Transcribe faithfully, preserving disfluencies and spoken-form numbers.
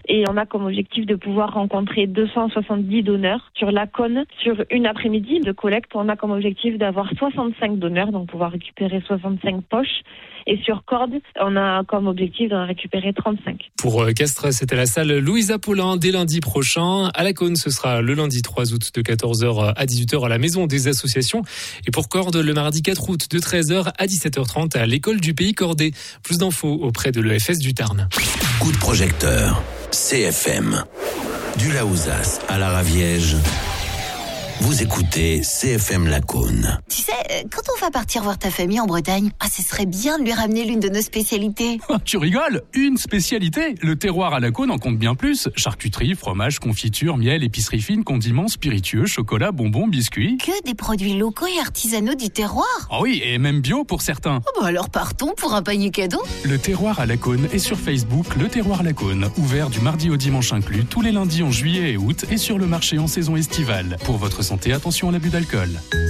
et on a comme objectif de pouvoir rencontrer deux cent soixante-dix donneurs sur la Cône. Sur une après-midi de collecte, on a comme objectif d'avoir soixante-cinq donneurs, donc pouvoir récupérer soixante-cinq poches. Et sur Corde, on a comme objectif d'en récupérer trente-cinq. Pour Castres, c'était la salle Louisa Paulin dès lundi prochain. À la Cône, ce sera le lundi trois août de quatorze heures à dix-huit heures à la Maison des Associations. Et pour Corde, le mardi quatre août de treize heures à dix-sept heures trente à l'école du Pays Cordais. Plus d'infos auprès de l'E F S du Tarn. Coup de projecteur, C F M. Du Laouzas à la Raviège. Vous écoutez C F M La Cône. Tu sais, quand on va partir voir ta famille en Bretagne, ah, ce serait bien de lui ramener l'une de nos spécialités. Tu rigoles? Une spécialité? Le terroir à la Cône en compte bien plus. Charcuterie, fromage, confiture, miel, épicerie fine, condiments, spiritueux, chocolat, bonbons, biscuits. Que des produits locaux et artisanaux du terroir. Ah oh oui, et même bio pour certains. Oh bah alors partons pour un panier cadeau. Le terroir à la Cône est sur Facebook, le terroir La Cône. Ouvert du mardi au dimanche inclus, tous les lundis en juillet et août et sur le marché en saison estivale. Pour votre santé, attention à l'abus d'alcool.